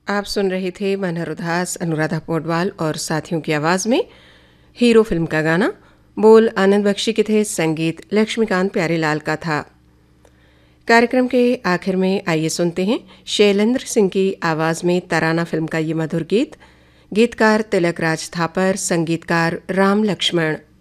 आप सुन रहे थे मनहर उदास, अनुराधा पौडवाल और साथियों की आवाज़ में हीरो फिल्म का गाना। बोल आनंद बख्शी के थे, संगीत लक्ष्मीकांत प्यारेलाल का था। कार्यक्रम के आखिर में आइए सुनते हैं शैलेंद्र सिंह की आवाज़ में तराना फिल्म का ये मधुर गीत। गीतकार तिलक राज थापर, संगीतकार राम लक्ष्मण।